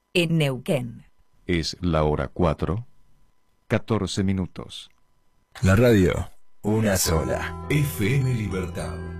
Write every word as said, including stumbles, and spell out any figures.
en Neuquén. Es la hora cuatro, catorce minutos. La radio, una sola. F M Libertad.